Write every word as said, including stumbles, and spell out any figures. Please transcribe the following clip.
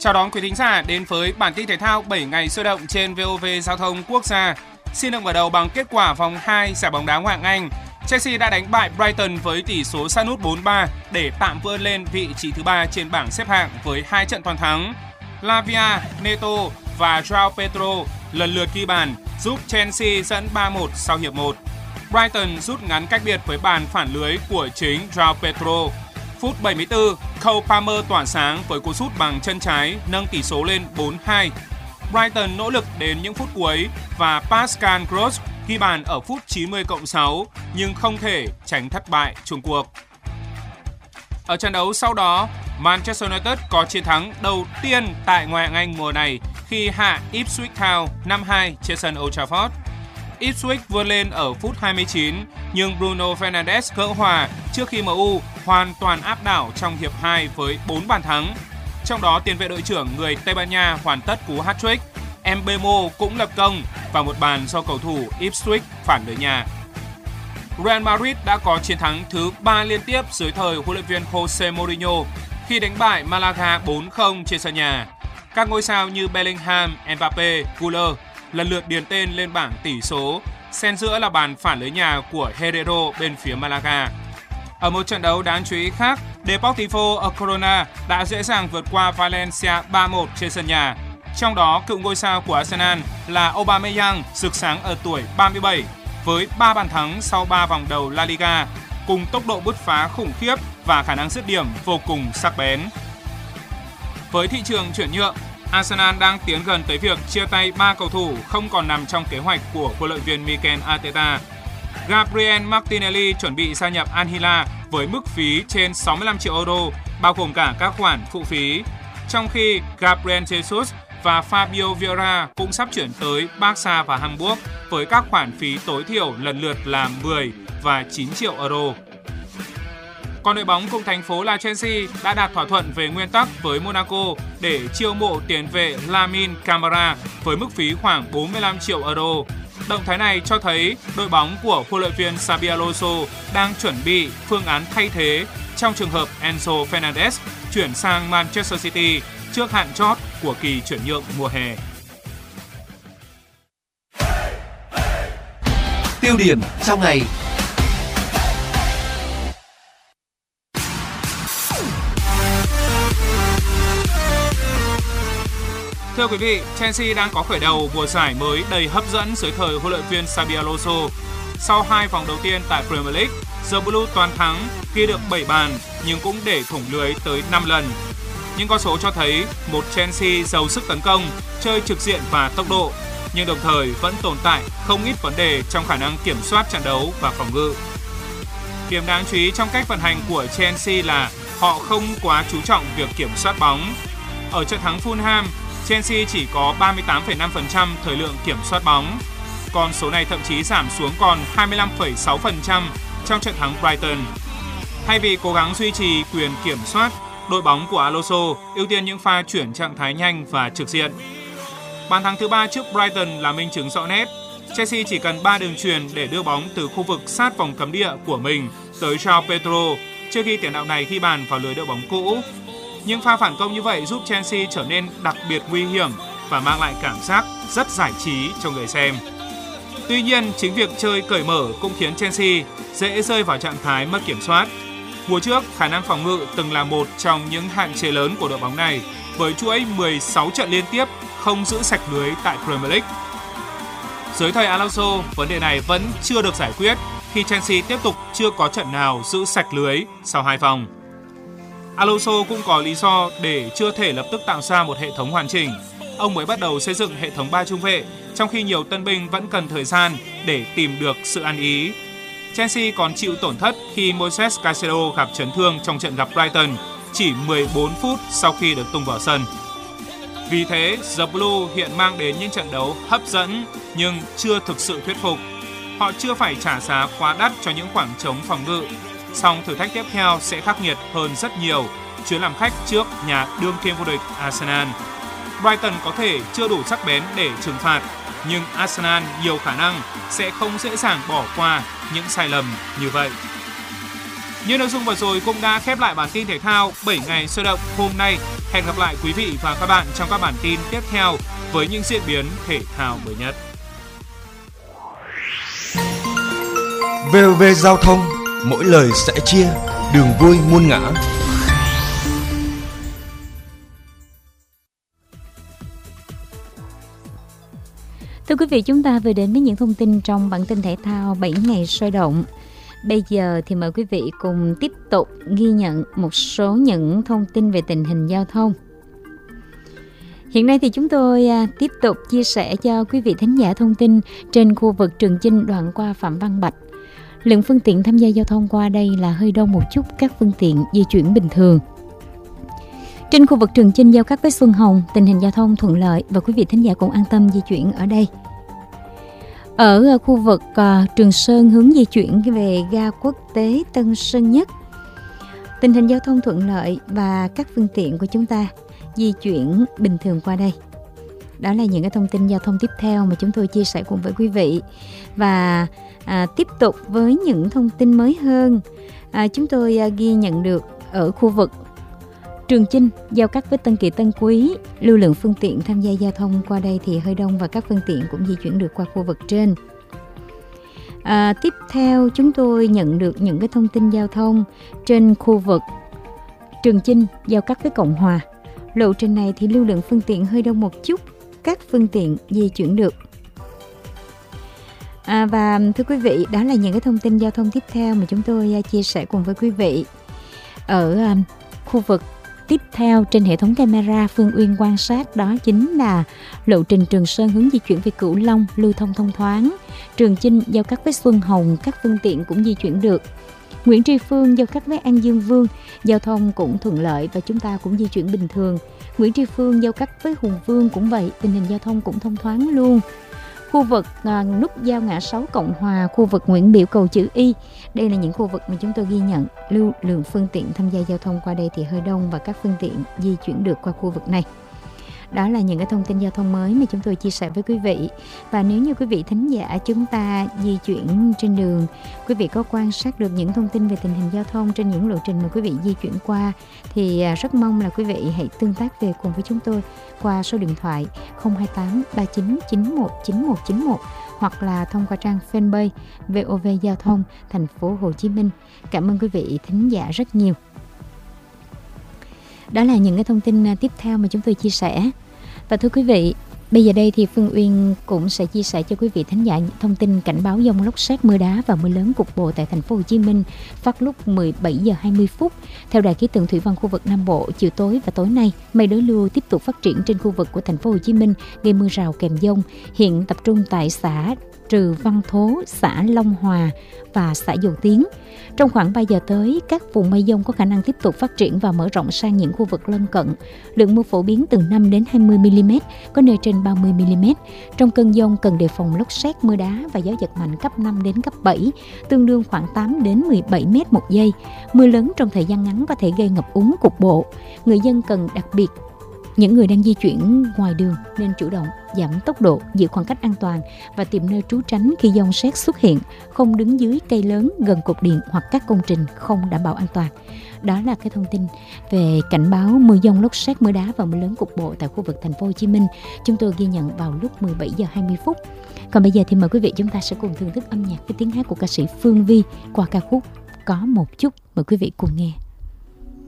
Chào đón quý thính giả đến với bản tin thể thao bảy ngày sôi động trên vê o vê Giao thông Quốc gia. Xin được mở đầu bằng kết quả vòng hai giải bóng đá Ngoại hạng Anh. Chelsea đã đánh bại Brighton với tỷ số sát nút bốn ba để tạm vươn lên vị trí thứ ba trên bảng xếp hạng với hai trận toàn thắng. Lavia, Neto và João Pedro lần lượt ghi bàn giúp Chelsea dẫn ba một sau hiệp một. Brighton rút ngắn cách biệt với bàn phản lưới của chính João Pedro. Phút bảy mươi tư, Cole Palmer tỏa sáng với cú sút bằng chân trái nâng tỷ số lên bốn hai. Brighton nỗ lực đến những phút cuối và Pascal Gross ghi bàn ở phút chín mươi cộng sáu nhưng không thể tránh thất bại chung cuộc. Ở trận đấu sau đó, Manchester United có chiến thắng đầu tiên tại Ngoại hạng Anh mùa này khi hạ Ipswich Town năm hai trên sân Old Trafford. Ipswich vươn lên ở phút hai mươi chín nhưng Bruno Fernandes gỡ hòa trước khi em u hoàn toàn áp đảo trong hiệp hai với bốn bàn thắng. Trong đó tiền vệ đội trưởng người Tây Ban Nha hoàn tất cú hat-trick, Mbeumo cũng lập công và một bàn do cầu thủ Ipswich phản lưới nhà. Real Madrid đã có chiến thắng thứ ba liên tiếp dưới thời huấn luyện viên Jose Mourinho khi đánh bại Malaga bốn không trên sân nhà. Các ngôi sao như Bellingham, Mbappe, Güler lần lượt điền tên lên bảng tỷ số, xen giữa là bàn phản lưới nhà của Herrero bên phía Malaga. Ở một trận đấu đáng chú ý khác, Deportivo A Corona đã dễ dàng vượt qua Valencia ba một trên sân nhà. Trong đó, cựu ngôi sao của Arsenal là Aubameyang rực sáng ở tuổi ba mươi bảy với ba bàn thắng sau ba vòng đầu La Liga, cùng tốc độ bứt phá khủng khiếp và khả năng dứt điểm vô cùng sắc bén. Với thị trường chuyển nhượng, Arsenal đang tiến gần tới việc chia tay ba cầu thủ không còn nằm trong kế hoạch của huấn luyện viên Mikel Arteta. Gabriel Martinelli chuẩn bị gia nhập Al Hilal với mức phí trên sáu mươi lăm triệu euro, bao gồm cả các khoản phụ phí. Trong khi Gabriel Jesus và Fabio Vieira cũng sắp chuyển tới Barca và Hamburg với các khoản phí tối thiểu lần lượt là mười và chín triệu euro. Còn đội bóng cùng thành phố là Chelsea đã đạt thỏa thuận về nguyên tắc với Monaco để chiêu mộ tiền vệ Lamine Camara với mức phí khoảng bốn mươi lăm triệu euro. Động thái này cho thấy đội bóng của huấn luyện viên Xabi Alonso đang chuẩn bị phương án thay thế trong trường hợp Enzo Fernandez chuyển sang Manchester City trước hạn chót của kỳ chuyển nhượng mùa hè. Tiêu điểm trong ngày. Thưa quý vị, Chelsea đang có khởi đầu mùa giải mới đầy hấp dẫn dưới thời huấn luyện viên Xabi Alonso. Sau hai vòng đầu tiên tại Premier League, The Blues toàn thắng ghi được bảy bàn nhưng cũng để thủng lưới tới năm lần. Những con số cho thấy một Chelsea giàu sức tấn công, chơi trực diện và tốc độ, nhưng đồng thời vẫn tồn tại không ít vấn đề trong khả năng kiểm soát trận đấu và phòng ngự. Điểm đáng chú ý trong cách vận hành của Chelsea là họ không quá chú trọng việc kiểm soát bóng. Ở trận thắng Fulham, Chelsea chỉ có ba mươi tám phẩy năm phần trăm thời lượng kiểm soát bóng. Con số này thậm chí giảm xuống còn hai mươi lăm phẩy sáu phần trăm trong trận thắng Brighton. Thay vì cố gắng duy trì quyền kiểm soát, đội bóng của Alonso ưu tiên những pha chuyển trạng thái nhanh và trực diện. Bàn thắng thứ ba trước Brighton là minh chứng rõ nét. Chelsea chỉ cần ba đường chuyền để đưa bóng từ khu vực sát vòng cấm địa của mình tới João Pedro trước khi tiền đạo này ghi bàn vào lưới đội bóng cũ. Những pha phản công như vậy giúp Chelsea trở nên đặc biệt nguy hiểm và mang lại cảm giác rất giải trí cho người xem. Tuy nhiên, chính việc chơi cởi mở cũng khiến Chelsea dễ rơi vào trạng thái mất kiểm soát. Mùa trước, khả năng phòng ngự từng là một trong những hạn chế lớn của đội bóng này với chuỗi mười sáu trận liên tiếp không giữ sạch lưới tại Premier League. Dưới thời Alonso, vấn đề này vẫn chưa được giải quyết khi Chelsea tiếp tục chưa có trận nào giữ sạch lưới sau hai vòng. Alonso cũng có lý do để chưa thể lập tức tạo ra một hệ thống hoàn chỉnh. Ông mới bắt đầu xây dựng hệ thống ba trung vệ, trong khi nhiều tân binh vẫn cần thời gian để tìm được sự ăn ý. Chelsea còn chịu tổn thất khi Moises Caicedo gặp chấn thương trong trận gặp Brighton chỉ mười bốn phút sau khi được tung vào sân. Vì thế, The Blues hiện mang đến những trận đấu hấp dẫn nhưng chưa thực sự thuyết phục. Họ chưa phải trả giá quá đắt cho những khoảng trống phòng ngự. Song thử thách tiếp theo sẽ khắc nghiệt hơn rất nhiều, chuyến làm khách trước nhà đương kim vô địch Arsenal. Brighton có thể chưa đủ sắc bén để trừng phạt, nhưng Arsenal nhiều khả năng sẽ không dễ dàng bỏ qua những sai lầm như vậy. Những nội dung vừa rồi cũng đã khép lại bản tin thể thao bảy ngày sôi động hôm nay. Hẹn gặp lại quý vị và các bạn trong các bản tin tiếp theo với những diễn biến thể thao mới nhất. vê o vê Giao thông, mỗi lời sẻ chia, đường vui muôn ngã. Thưa quý vị, chúng ta vừa đến với những thông tin trong bản tin thể thao bảy ngày sôi động. Bây giờ thì mời quý vị cùng tiếp tục ghi nhận một số những thông tin về tình hình giao thông. Hiện nay thì chúng tôi tiếp tục chia sẻ cho quý vị thính giả thông tin trên khu vực Trường Chinh đoạn qua Phạm Văn Bạch. Lượng phương tiện tham gia giao thông qua đây là hơi đông một chút, các phương tiện di chuyển bình thường. Trên khu vực Trường Chinh giao cắt với Xuân Hồng, tình hình giao thông thuận lợi và quý vị thính giả cũng an tâm di chuyển ở đây. Ở khu vực uh, Trường Sơn hướng di chuyển về ga quốc tế Tân Sơn Nhất, tình hình giao thông thuận lợi và các phương tiện của chúng ta di chuyển bình thường qua đây. Đó là những cái thông tin giao thông tiếp theo mà chúng tôi chia sẻ cùng với quý vị. Và à, tiếp tục với những thông tin mới hơn, à, chúng tôi à, ghi nhận được ở khu vực Trường Chinh giao cắt với Tân Kỳ Tân Quý, lưu lượng phương tiện tham gia giao thông qua đây thì hơi đông và các phương tiện cũng di chuyển được qua khu vực trên. À, tiếp theo chúng tôi nhận được những cái thông tin giao thông trên khu vực Trường Chinh giao cắt với Cộng Hòa. Lộ trình này thì lưu lượng phương tiện hơi đông một chút, các phương tiện di chuyển được. À, và thưa quý vị, đó là những cái thông tin giao thông tiếp theo mà chúng tôi chia sẻ cùng với quý vị. Ở um, khu vực tiếp theo trên hệ thống camera Phương Uyên quan sát, đó chính là lộ trình Trường Sơn hướng di chuyển về Cửu Long, lưu thông thông thoáng. Trường Chinh giao cắt với Xuân Hồng, các phương tiện cũng di chuyển được. Nguyễn Tri Phương giao cắt với An Dương Vương, giao thông cũng thuận lợi và chúng ta cũng di chuyển bình thường. Nguyễn Tri Phương giao cắt với Hùng Vương cũng vậy, tình hình giao thông cũng thông thoáng luôn. Khu vực à, nút giao ngã sáu Cộng Hòa, khu vực Nguyễn Biểu cầu chữ Y, đây là những khu vực mà chúng tôi ghi nhận lưu lượng phương tiện tham gia giao thông qua đây thì hơi đông và các phương tiện di chuyển được qua khu vực này. Đó là những cái thông tin giao thông mới mà chúng tôi chia sẻ với quý vị. Và nếu như quý vị thính giả chúng ta di chuyển trên đường, quý vị có quan sát được những thông tin về tình hình giao thông trên những lộ trình mà quý vị di chuyển qua, thì rất mong là quý vị hãy tương tác về cùng với chúng tôi qua số điện thoại không hai tám ba chín chín một chín một chín một hoặc là thông qua trang fanpage vê o vê Giao thông Thành phố Hồ Chí Minh. Cảm ơn quý vị thính giả rất nhiều. Đó là những cái thông tin tiếp theo mà chúng tôi chia sẻ. Và thưa quý vị, bây giờ đây thì Phương Uyên cũng sẽ chia sẻ cho quý vị thính giả những thông tin cảnh báo dông lốc sét, mưa đá và mưa lớn cục bộ tại thành phố Hồ Chí Minh phát lúc mười bảy giờ hai mươi phút. Theo Đài khí tượng thủy văn khu vực Nam Bộ, chiều tối và tối nay, mây đối lưu tiếp tục phát triển trên khu vực của thành phố Hồ Chí Minh, gây mưa rào kèm dông. Hiện tập trung tại xã Trừ Văn Thố, xã Long Hòa và xã Dầu Tiến. Trong khoảng ba giờ tới, các vùng mây dông có khả năng tiếp tục phát triển và mở rộng sang những khu vực lân cận. Lượng mưa phổ biến từ năm đến hai mươi mi-li-mét, có nơi trên ba mươi mi-li-mét. Trong cơn dông cần đề phòng lốc sét, mưa đá và gió giật mạnh cấp năm đến cấp bảy, tương đương khoảng tám đến mười bảy mét một giây. Mưa lớn trong thời gian ngắn có thể gây ngập úng cục bộ. Người dân cần đặc biệt những người đang di chuyển ngoài đường nên chủ động giảm tốc độ, giữ khoảng cách an toàn và tìm nơi trú tránh khi dông sét xuất hiện, không đứng dưới cây lớn gần cột điện hoặc các công trình không đảm bảo an toàn. Đó là cái thông tin về cảnh báo mưa dông lốc sét, mưa đá và mưa lớn cục bộ tại khu vực thành phố Hồ Chí Minh chúng tôi ghi nhận vào lúc mười bảy giờ hai mươi phút. Còn bây giờ thì mời quý vị chúng ta sẽ cùng thưởng thức âm nhạc với tiếng hát của ca sĩ Phương Vi qua ca khúc Có Một Chút. Mời quý vị cùng nghe.